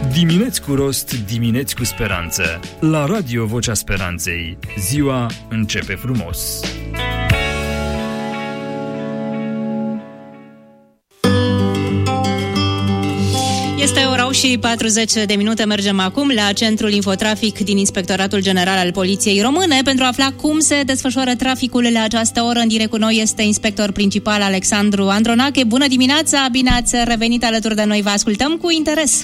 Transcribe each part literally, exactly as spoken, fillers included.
Dimineți cu rost, dimineți cu speranță. La Radio Vocea Speranței, ziua începe frumos. Este ora și patruzeci de minute. Mergem acum la Centrul Infotrafic din Inspectoratul General al Poliției Române pentru a afla cum se desfășoară traficul la această oră. În direct cu noi este inspector principal Alexandru Andronache. Bună dimineața, bine ați revenit alături de noi, vă ascultăm cu interes.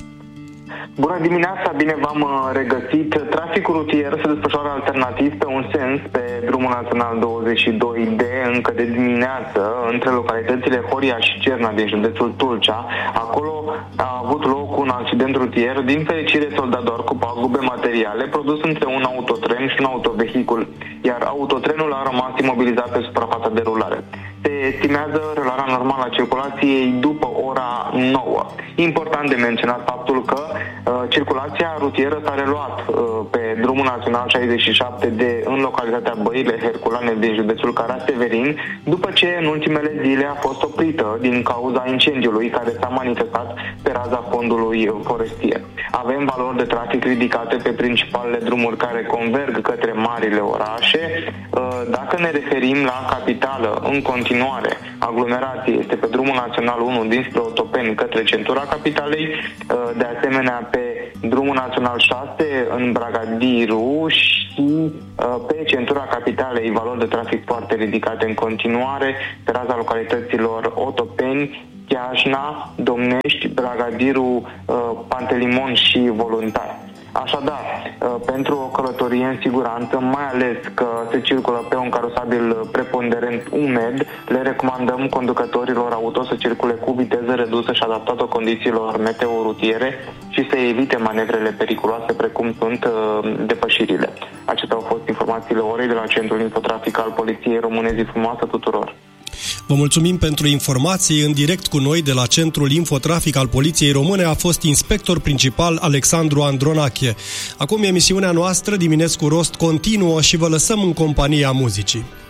Bună dimineața, bine v-am regăsit. Traficul rutier se desfășoară alternativ pe un sens pe drumul național douăzeci și doi D încă de dimineață între localitățile Horia și Cerna din județul Tulcea. Acolo a avut loc un accident rutier, din fericire soldat doar cu pagube materiale, produs între un autotren și un autovehicul, iar autotrenul a rămas imobilizat pe suprafața de rulare. Se estimează relarea normală a circulației după ora nouă. Important de menționat faptul că uh, circulația rutieră s-a reluat uh, pe drumul național șaizeci și șapte D în localitatea Băile Herculane din județul Caraseverin, după ce în ultimele zile a fost oprită din cauza incendiului care s-a manifestat pe raza fondului forestier. Avem valori de trafic ridicate pe principalele drumuri care converg către marile orașe. Uh, dacă ne referim la capitală, în continuare, aglomerație este pe drumul național unu dinspre Otopeni către centura capitalei, de asemenea pe drumul național șase în Bragadiru și pe centura capitalei valori de trafic foarte ridicate în continuare pe raza localităților Otopeni, Chiajna, Domnești, Bragadiru, Pantelimon și Voluntari. Așadar, pentru o călătorie în siguranță, mai ales că se circulă pe un carosabil preponderent umed, le recomandăm conducătorilor auto să circule cu viteză redusă și adaptată condițiilor meteo-rutiere și să evite manevrele periculoase precum sunt depășirile. Acestea au fost informațiile orei de la Centrul Infotrafic al Poliției Române. Zi frumoasă tuturor! Vă mulțumim pentru informații. În direct cu noi de la Centrul Infotrafic al Poliției Române a fost inspector principal Alexandru Andronache. Acum emisiunea noastră Dimineți cu rost continuă și vă lăsăm în compania muzicii.